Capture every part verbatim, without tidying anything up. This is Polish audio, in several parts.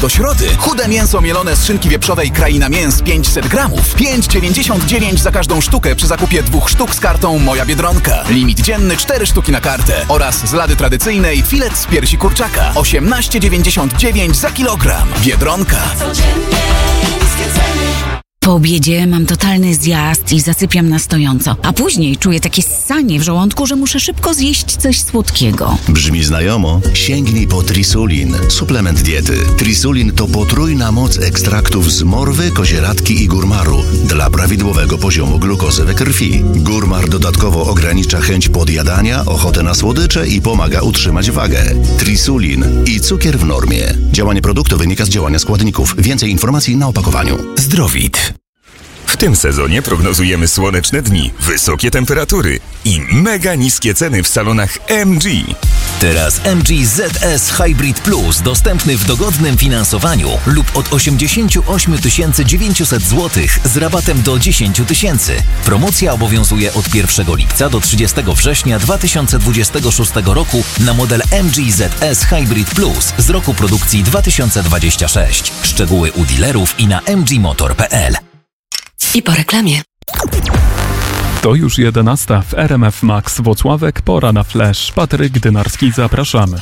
Do środy chude mięso mielone z szynki wieprzowej Kraina Mięs pięćset gramów. pięć dziewięćdziesiąt dziewięć za każdą sztukę przy zakupie dwóch sztuk z kartą Moja Biedronka. Limit dzienny cztery sztuki na kartę. Oraz z lady tradycyjnej filet z piersi kurczaka. osiemnaście dziewięćdziesiąt dziewięć za kilogram. Biedronka. Po obiedzie mam totalny zjazd i zasypiam na stojąco, a później czuję takie ssanie w żołądku, że muszę szybko zjeść coś słodkiego. Brzmi znajomo? Sięgnij po Trisulin, suplement diety. Trisulin to potrójna moc ekstraktów z morwy, kozieradki i górmaru dla prawidłowego poziomu glukozy we krwi. Górmar dodatkowo ogranicza chęć podjadania, ochotę na słodycze i pomaga utrzymać wagę. Trisulin i cukier w normie. Działanie produktu wynika z działania składników. Więcej informacji na opakowaniu. Zdrowit. W tym sezonie prognozujemy słoneczne dni, wysokie temperatury i mega niskie ceny w salonach M G. Teraz M G Z S Hybrid Plus dostępny w dogodnym finansowaniu lub od osiemdziesiąt osiem tysięcy dziewięćset złotych z rabatem do dziesięć tysięcy. Promocja obowiązuje od pierwszego lipca do trzydziestego września dwa tysiące dwudziestego szóstego roku na model M G Z S Hybrid Plus z roku produkcji dwa tysiące dwudziestego szóstego. Szczegóły u dealerów i na m g motor kropka p l. I po reklamie. To już jedenasta w R M F Max Włocławek, pora na flash. Patryk Dynarski, zapraszamy.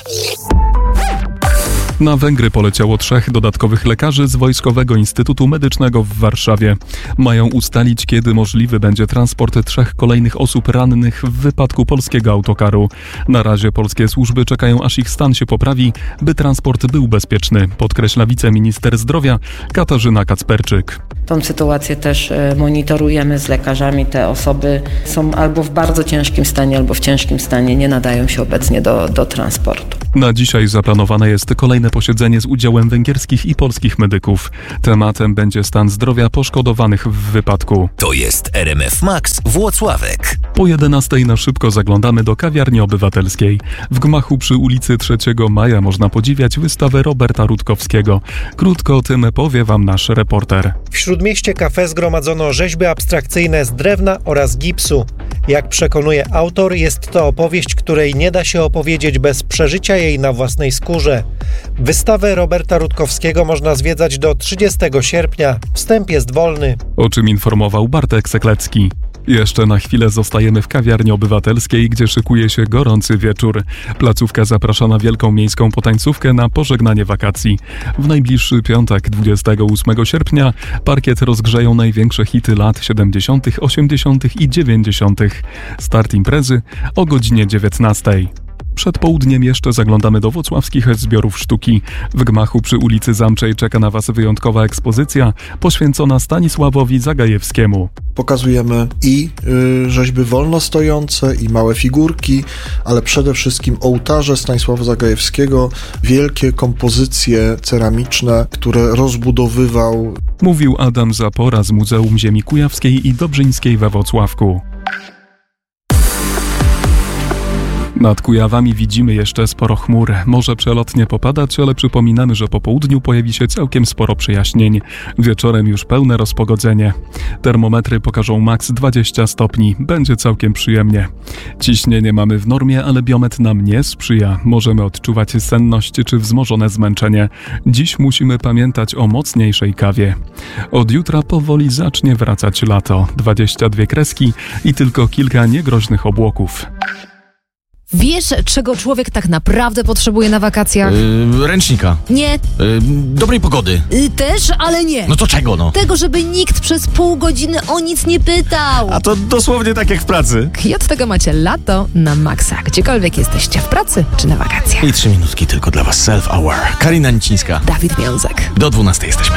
Na Węgry poleciało trzech dodatkowych lekarzy z Wojskowego Instytutu Medycznego w Warszawie. Mają ustalić, kiedy możliwy będzie transport trzech kolejnych osób rannych w wypadku polskiego autokaru. Na razie polskie służby czekają, aż ich stan się poprawi, by transport był bezpieczny, podkreśla wiceminister zdrowia Katarzyna Kacperczyk. Tą sytuację też monitorujemy z lekarzami. Te osoby są albo w bardzo ciężkim stanie, albo w ciężkim stanie, nie nadają się obecnie do, do transportu. Na dzisiaj zaplanowane jest kolejne posiedzenie z udziałem węgierskich i polskich medyków. Tematem będzie stan zdrowia poszkodowanych w wypadku. To jest R M F Max Włocławek. Po jedenastej na szybko zaglądamy do kawiarni obywatelskiej. W gmachu przy ulicy trzeciego maja można podziwiać wystawę Roberta Rutkowskiego. Krótko o tym powie wam nasz reporter. W Śródmieście Cafe zgromadzono rzeźby abstrakcyjne z drewna oraz gipsu. Jak przekonuje autor, jest to opowieść, której nie da się opowiedzieć bez przeżycia jej na własnej skórze. Wystawę Roberta Rutkowskiego można zwiedzać do trzydziestego sierpnia. Wstęp jest wolny. O czym informował Bartek Seklecki. Jeszcze na chwilę zostajemy w kawiarni obywatelskiej, gdzie szykuje się gorący wieczór. Placówka zaprasza na wielką miejską potańcówkę na pożegnanie wakacji. W najbliższy piątek, dwudziestego ósmego sierpnia, parkiet rozgrzeją największe hity lat siedemdziesiątych, osiemdziesiątych i dziewięćdziesiątych. Start imprezy o godzinie dziewiętnastej. Przed południem jeszcze zaglądamy do włocławskich zbiorów sztuki. W gmachu przy ulicy Zamczej czeka na Was wyjątkowa ekspozycja poświęcona Stanisławowi Zagajewskiemu. Pokazujemy i y, rzeźby wolnostojące, i małe figurki, ale przede wszystkim ołtarze Stanisława Zagajewskiego, wielkie kompozycje ceramiczne, które rozbudowywał. Mówił Adam Zapora z Muzeum Ziemi Kujawskiej i Dobrzyńskiej we Włocławku. Nad Kujawami widzimy jeszcze sporo chmur. Może przelotnie popadać, ale przypominamy, że po południu pojawi się całkiem sporo przejaśnień. Wieczorem już pełne rozpogodzenie. Termometry pokażą maks dwadzieścia stopni. Będzie całkiem przyjemnie. Ciśnienie mamy w normie, ale biometr nam nie sprzyja. Możemy odczuwać senność czy wzmożone zmęczenie. Dziś musimy pamiętać o mocniejszej kawie. Od jutra powoli zacznie wracać lato. dwadzieścia dwie kreski i tylko kilka niegroźnych obłoków. Wiesz, czego człowiek tak naprawdę potrzebuje na wakacjach? Yy, ręcznika. Nie. Yy, dobrej pogody. Yy, też, ale nie. No to czego, no? Tego, żeby nikt przez pół godziny o nic nie pytał. A to dosłownie tak jak w pracy. I od tego macie lato na maksa. Gdziekolwiek jesteście, w pracy czy na wakacjach. I trzy minutki tylko dla was. Self-Hour. Karina Nicińska. Dawid Wiązek. Do dwunastej jesteśmy.